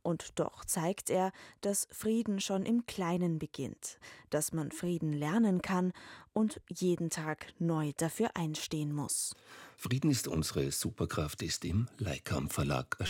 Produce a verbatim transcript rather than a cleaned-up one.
Und doch zeigt er, dass Frieden schon im Kleinen beginnt, dass man Frieden lernen kann und jeden Tag neu dafür einstehen muss. Frieden ist unsere Superkraft ist im Leikam Verlag erschienen.